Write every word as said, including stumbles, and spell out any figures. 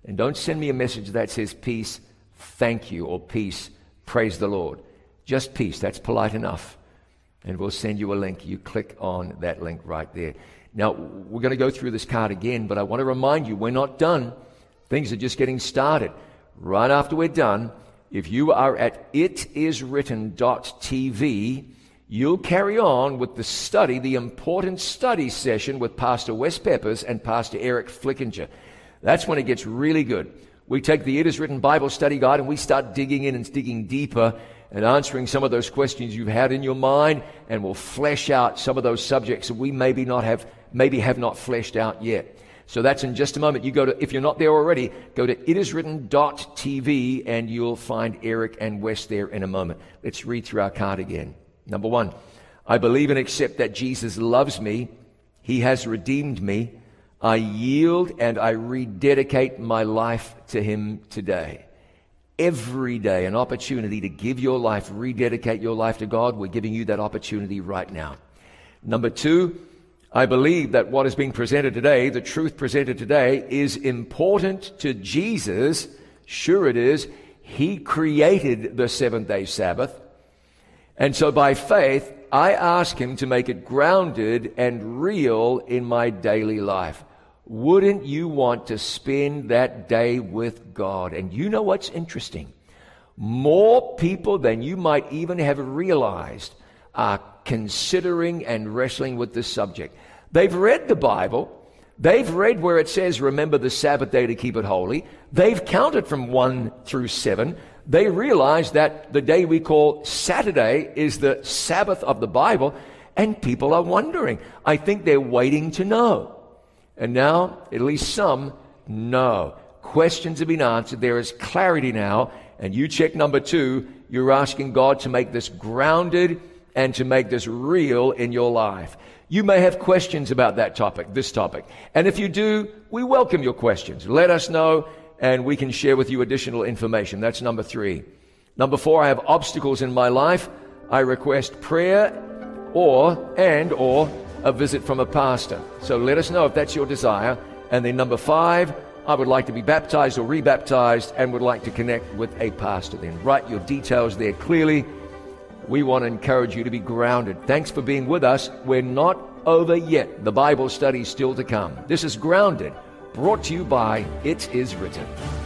And don't send me a message that says peace, thank you, or peace, praise the Lord. Just peace, that's polite enough. And we'll send you a link. You click on that link right there. Now, we're going to go through this card again, but I want to remind you, we're not done. Things are just getting started. Right after we're done, if you are at it is written dot t v, you'll carry on with the study, the important study session with Pastor Wes Peppers and Pastor Eric Flickinger. That's when it gets really good. We take the It Is Written Bible Study Guide and we start digging in and digging deeper and answering some of those questions you've had in your mind, and we'll flesh out some of those subjects that we maybe not have, maybe have not fleshed out yet. So that's in just a moment. You go to, if you're not there already, go to it is written dot t v and you'll find Eric and Wes there in a moment. Let's read through our card again. Number one, I believe and accept that Jesus loves me. He has redeemed me. I yield and I rededicate my life to him today. Every day, an opportunity to give your life, rededicate your life to God. We're giving you that opportunity right now. Number two, I believe that what is being presented today, the truth presented today, is important to Jesus. Sure it is. He created the seventh-day Sabbath. And so by faith, I ask him to make it grounded and real in my daily life. Wouldn't you want to spend that day with God? And you know what's interesting? More people than you might even have realized are considering and wrestling with this subject. They've read the Bible. They've read where it says, remember the Sabbath day to keep it holy. They've counted from one through seven. They realize that the day we call Saturday is the Sabbath of the Bible, and people are wondering. I think they're waiting to know. And now, at least some know. Questions have been answered. There is clarity now. And you check number two, you're asking God to make this grounded and to make this real in your life. You may have questions about that topic, this topic. And if you do, we welcome your questions. Let us know, and we can share with you additional information. That's number three. Number four, I have obstacles in my life. I request prayer or, and, or, a visit from a pastor. So let us know if that's your desire. And then number five, I would like to be baptized or rebaptized and would like to connect with a pastor. Then write your details there clearly. We want to encourage you to be grounded. Thanks for being with us. We're not over yet. The Bible study is still to come. This is Grounded, brought to you by It Is Written.